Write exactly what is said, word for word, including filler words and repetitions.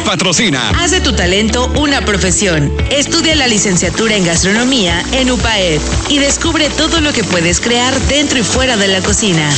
patrocina. Haz de tu talento una profesión. Estudia la licenciatura en gastronomía en UPAED y descubre todo lo que puedes crear dentro y fuera de la cocina.